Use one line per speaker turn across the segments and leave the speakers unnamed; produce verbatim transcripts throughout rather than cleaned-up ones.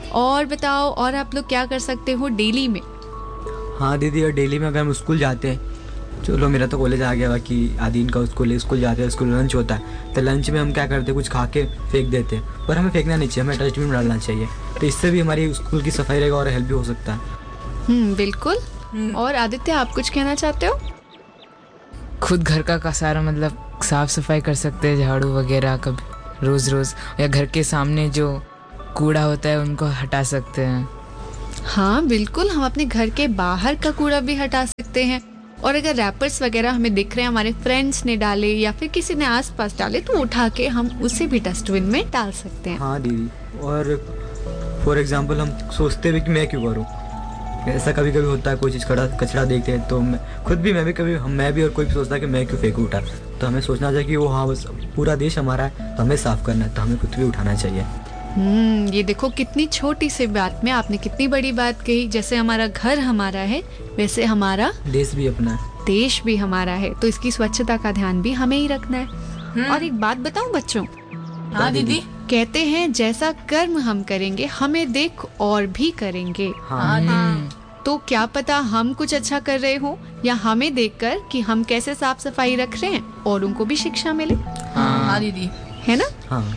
और बताओ, और आप लोग क्या कर सकते हो डेली में?
हाँ दीदी, और डेली में अगर हम स्कूल जाते हैं, चलो मेरा तो कॉलेज आ गया, बाकी आदीन का स्कूल है, स्कूल जाते हैं, स्कूल लंच होता है, तो लंच में हम क्या करते हैं, कुछ खा के फेंक देते हैं, पर हमें फेंकना नहीं चाहिए, हमें डस्टबिन में डालना चाहिए। तो इससे भी हमारी स्कूल की सफाई रहेगा और हेल्प भी हो सकता है।
हम्म बिल्कुल। और आदित्य, आप कुछ कहना चाहते हो?
खुद घर का सारा मतलब साफ सफाई कर सकते हैं, झाड़ू वगैरह कभी रोज़ रोज़, या घर के सामने जो कूड़ा होता है उनको हटा सकते हैं।
हाँ बिल्कुल, हम अपने घर के बाहर का कूड़ा भी हटा सकते हैं। और अगर रैपर्स वगैरह हमें दिख रहे हैं, हमारे फ्रेंड्स ने डाले या फिर किसी ने आसपास डाले, तो उठा के हम उसे भी डस्टबिन में डाल सकते हैं।
हाँ दीदी, और फॉर एग्जांपल हम सोचते भी कि मैं क्यों करूँ, ऐसा कभी कभी होता है, कोई चीज़ कड़ा कचरा देखते हैं तो मैं खुद भी, मैं भी कभी हम मैं भी और कोई भी सोचता है कि मैं क्यों फेंकूँ उठा। तो हमें सोचना चाहिए कि वो हाँ बस पूरा देश हमारा है, तो हमें साफ़ करना है, तो हमें खुद भी उठाना चाहिए।
हम्म ये देखो, कितनी छोटी सी बात में आपने कितनी बड़ी बात कही। जैसे हमारा घर हमारा है, वैसे हमारा
देश भी अपना है,
देश भी हमारा है, तो इसकी स्वच्छता का ध्यान भी हमें ही रखना है। और एक बात बताऊं बच्चों?
हाँ दीदी।
कहते हैं जैसा कर्म हम करेंगे, हमें देख और भी करेंगे।
हाँ हाँ।
तो क्या पता हम कुछ अच्छा कर रहे हो, या हमें देखकर कि हम कैसे साफ सफाई रख रहे हैं और उनको भी शिक्षा मिले।
हाँ दीदी,
है ना?
हाँ।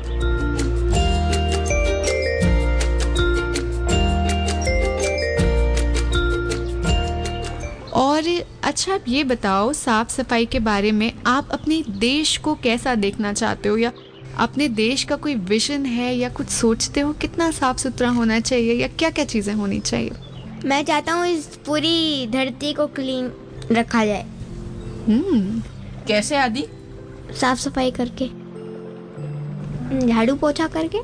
और अच्छा, आप ये बताओ, साफ सफाई के बारे में आप अपने देश को कैसा देखना चाहते हो, या अपने देश का कोई विजन है, या कुछ सोचते हो कितना साफ सुथरा होना चाहिए, या क्या क्या चीजें होनी चाहिए?
मैं चाहता हूँ इस पूरी धरती को क्लीन रखा जाए।
हम्म
कैसे आदि?
साफ सफाई करके, झाड़ू पोछा करके।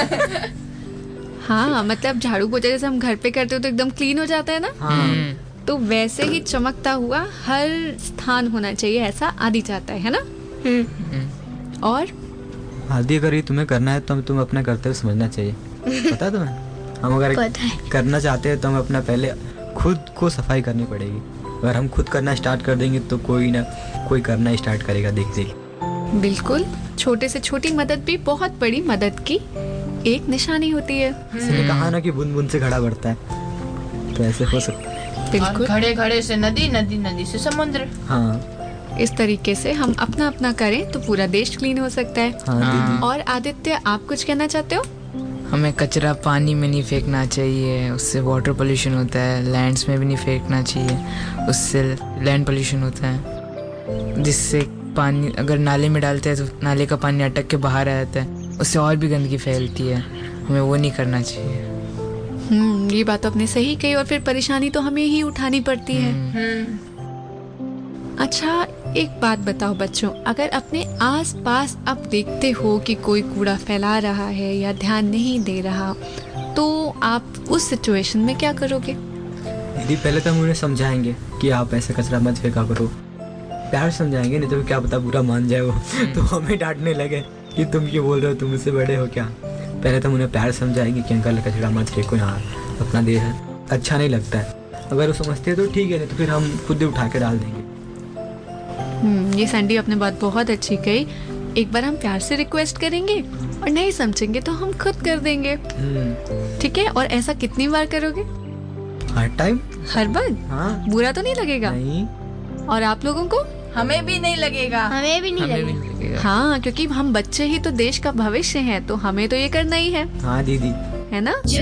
हाँ, मतलब झाड़ू पोछा जैसे हम घर पे करते हो तो एकदम क्लीन हो जाता है ना।
हाँ।
तो वैसे ही चमकता हुआ हर स्थान होना चाहिए, ऐसा आदि चाहता है ना। और
आदि, अगर ये तुम्हें करना है तो तुम्हें अपना करते हुए समझना चाहिए। पता है तुम्हें? हम अगर करना चाहते हैं तो हमें अपना पहले खुद को सफाई करनी पड़ेगी। अगर हम खुद करना स्टार्ट कर देंगे तो कोई ना कोई करना स्टार्ट करेगा, देख देख।
बिल्कुल, छोटे से छोटी मदद भी बहुत बड़ी मदद की एक निशानी होती है।
इसलिए कहा ना कि बूंद बूंद से घड़ा बढ़ता है, तो ऐसे हो सकता है।
बिल्कुल,
घड़े घड़े से नदी, नदी नदी से समुद्र।
हाँ,
इस तरीके से हम अपना अपना करें तो पूरा देश क्लीन हो सकता है।
हाँ दीदी।
और आदित्य, आप कुछ कहना चाहते हो?
हमें कचरा पानी में नहीं फेंकना चाहिए, उससे वाटर पोल्यूशन होता है। लैंड्स में भी नहीं फेंकना चाहिए, उससे लैंड पोल्यूशन होता है, जिससे पानी अगर नाले में डालते हैं तो नाले का पानी अटक के बाहर आ जाता है, उससे और भी गंदगी फैलती है। हमें वो नहीं करना चाहिए।
हम्म ये बात आपने सही कही, और फिर परेशानी तो हमें ही उठानी पड़ती है। अच्छा, एक बात बताओ बच्चों, अगर अपने आसपास आप देखते हो कि कोई कूड़ा फैला रहा है या ध्यान नहीं दे रहा, तो आप उस सिचुएशन में क्या करोगे?
दीदी, पहले तो हम उन्हें समझाएंगे कि आप ऐसे कचरा मत फेंका करो, प्यार समझाएंगे, नहीं तो क्या पता बुरा मान जाए वो तो हमें डांटने लगे कि तुम क्यों बोल रहे हो, तुम मुझसे बड़े हो क्या। पहले तो हम उन्हें प्यार समझाएंगे कि अंकल कचरा मत फेंको, यहाँ अपना देश है, अच्छा नहीं लगता है। अगर वो समझते हैं तो ठीक है, नहीं तो फिर हम खुद ही उठा के डाल देंगे।
हम्म ये सैंडी, आपने बात बहुत अच्छी कही। एक बार हम प्यार से रिक्वेस्ट करेंगे, और नहीं समझेंगे तो हम खुद कर देंगे। ठीक है? और ऐसा कितनी बार करोगे?
हर टाइम,
हर बार?
हाँ।
बुरा तो नहीं लगेगा?
नहीं।
और आप लोगों को?
हमें भी नहीं लगेगा।
हमें भी नहीं
हमें भी
लगेगा।
नहीं लगेगा।
हाँ, क्योंकि हम बच्चे ही तो देश का भविष्य हैं, तो हमें तो ये करना ही है।
हाँ दीदी।
है ना?